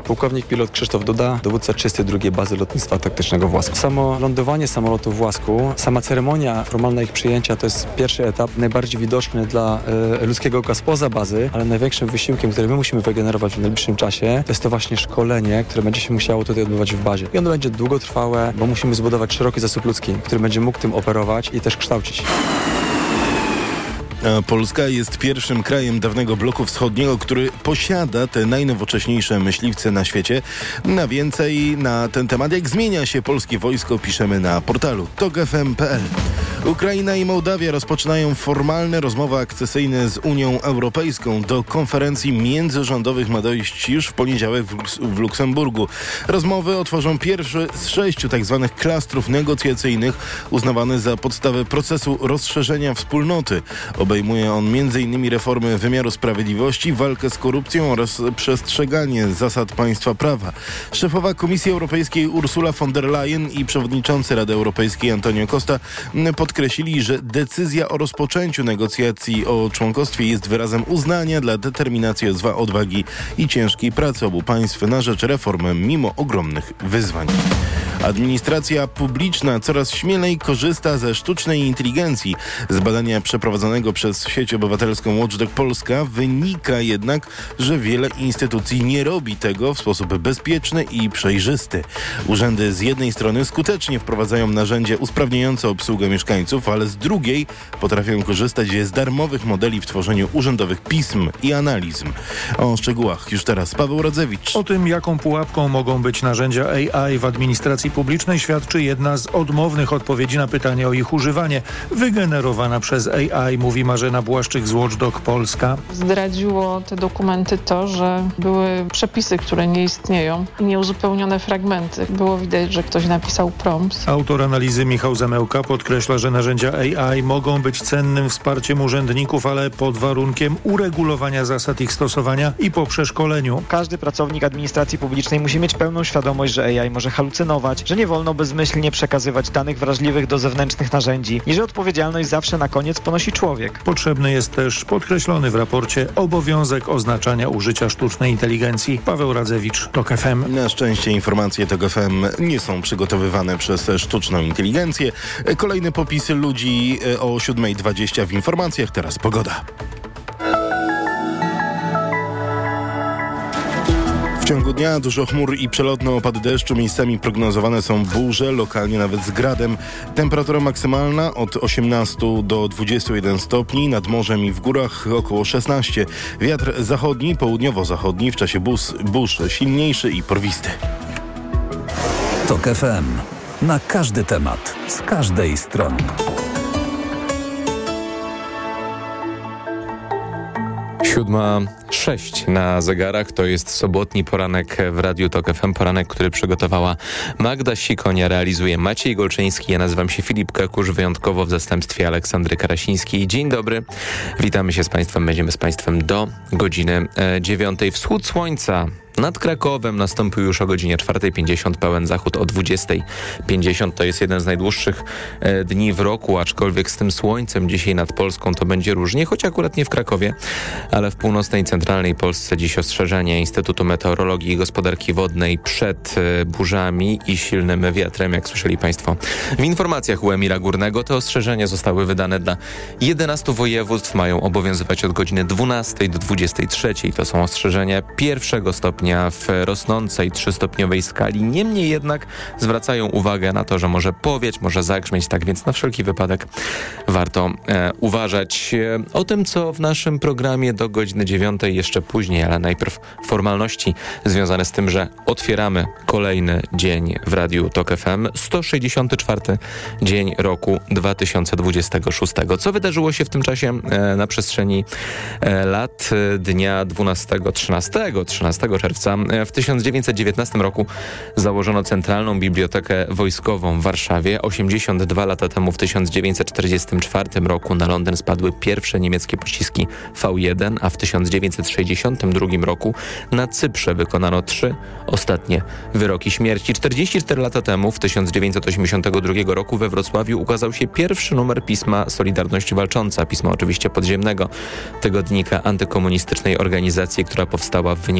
Pułkownik pilot Krzysztof Duda, dowódca 32 Bazy Lotnictwa Taktycznego w Łasku. Samo lądowanie samolotu w Łasku, sama ceremonia, formalne ich przyjęcia to jest pierwszy etap, najbardziej widoczny dla ludzkiego oka spoza bazy, ale największym wysiłkiem, który my musimy wygenerować w najbliższym czasie, to jest to właśnie szkolenie, które będzie się musiało tutaj odbywać w bazie. I ono będzie długotrwałe, bo musimy zbudować szeroki zasób ludzki, który będzie mógł tym operować i też kształcić. Polska jest pierwszym krajem dawnego bloku wschodniego, który posiada te najnowocześniejsze myśliwce na świecie. Na więcej na ten temat, jak zmienia się polskie wojsko, piszemy na portalu tokfm.pl. Ukraina i Mołdawia rozpoczynają formalne rozmowy akcesyjne z Unią Europejską. Do konferencji międzyrządowych ma dojść już w poniedziałek w Luksemburgu. Rozmowy otworzą pierwszy z 6 tzw. klastrów negocjacyjnych uznawany za podstawę procesu rozszerzenia wspólnoty. Obejmuje on m.in. reformy wymiaru sprawiedliwości, walkę z korupcją oraz przestrzeganie zasad państwa prawa. Szefowa Komisji Europejskiej Ursula von der Leyen i przewodniczący Rady Europejskiej Antonio Costa podkreślili, że decyzja o rozpoczęciu negocjacji o członkostwie jest wyrazem uznania dla determinacji, odwagi i ciężkiej pracy obu państw na rzecz reformy mimo ogromnych wyzwań. Administracja publiczna coraz śmielej korzysta ze sztucznej inteligencji. Z badania przeprowadzonego przez sieć obywatelską Watchdog Polska wynika jednak, że wiele instytucji nie robi tego w sposób bezpieczny i przejrzysty. Urzędy z jednej strony skutecznie wprowadzają narzędzia usprawniające obsługę mieszkańców, ale z drugiej potrafią korzystać z darmowych modeli w tworzeniu urzędowych pism i analiz. O szczegółach już teraz Paweł Radzewicz. O tym, jaką pułapką mogą być narzędzia AI w administracji publicznej, świadczy jedna z odmownych odpowiedzi na pytanie o ich używanie, wygenerowana przez AI, mówi Marzena Błaszczyk z Watchdog Polska. Zdradziło te dokumenty to, że były przepisy, które nie istnieją i nieuzupełnione fragmenty. Było widać, że ktoś napisał prompt. Autor analizy Michał Zamełka podkreśla, że narzędzia AI mogą być cennym wsparciem urzędników, ale pod warunkiem uregulowania zasad ich stosowania i po przeszkoleniu. Każdy pracownik administracji publicznej musi mieć pełną świadomość, że AI może halucynować, że nie wolno bezmyślnie przekazywać danych wrażliwych do zewnętrznych narzędzi i że odpowiedzialność zawsze na koniec ponosi człowiek. Potrzebny jest też podkreślony w raporcie obowiązek oznaczania użycia sztucznej inteligencji. Paweł Radzewicz, TOK FM. Na szczęście informacje TOK FM nie są przygotowywane przez sztuczną inteligencję. Kolejny popis ludzi o 7:20 w informacjach. Teraz pogoda. W ciągu dnia dużo chmur i przelotne opady deszczu. Miejscami prognozowane są burze, lokalnie nawet z gradem. Temperatura maksymalna od 18 do 21 stopni, nad morzem i w górach około 16. Wiatr zachodni, południowo-zachodni, w czasie burz silniejszy i porwisty. TOK FM. Na każdy temat, z każdej strony. Siódma 6 na zegarach. To jest sobotni poranek w Radiu TOK FM. Poranek, który przygotowała Magda Sikonia, realizuje Maciej Golczyński. Ja nazywam się Filip Kakusz, wyjątkowo w zastępstwie Aleksandry Karasińskiej. Dzień dobry. Witamy się z Państwem. Będziemy z Państwem do godziny 9. Wschód słońca nad Krakowem nastąpił już o godzinie 4:50, pełen zachód o 20:50. To jest jeden z najdłuższych dni w roku, aczkolwiek z tym słońcem dzisiaj nad Polską to będzie różnie, choć akurat nie w Krakowie, ale w północnej i centralnej Polsce dziś ostrzeżenie Instytutu Meteorologii i Gospodarki Wodnej przed burzami i silnym wiatrem, jak słyszeli Państwo w informacjach u Emila Górnego. Te ostrzeżenia zostały wydane dla 11 województw, mają obowiązywać od godziny 12 do 23. To są ostrzeżenia pierwszego stopnia w rosnącej 3-stopniowej skali. Niemniej jednak zwracają uwagę na to, że może powieć, może zagrzmieć, tak więc na wszelki wypadek warto uważać. O tym, co w naszym programie do godziny 9 jeszcze później, ale najpierw formalności związane z tym, że otwieramy kolejny dzień w Radiu TOK FM, 164 dzień roku 2026. Co wydarzyło się w tym czasie na przestrzeni lat dnia 13 czerwca? W 1919 roku założono Centralną Bibliotekę Wojskową w Warszawie. 82 lata temu, w 1944 roku na Londyn spadły pierwsze niemieckie pociski V1, a w 1962 roku na Cyprze wykonano 3 ostatnie wyroki śmierci. 44 lata temu, w 1982 roku we Wrocławiu ukazał się pierwszy numer pisma Solidarność Walcząca, pisma oczywiście podziemnego tygodnika antykomunistycznej organizacji, która powstała w wyniku